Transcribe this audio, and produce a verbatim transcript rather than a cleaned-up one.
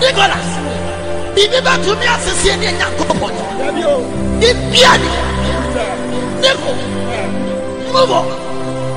Nicholas, Bibi to me as a senior Yankopon. Bibiani, Nico, move on.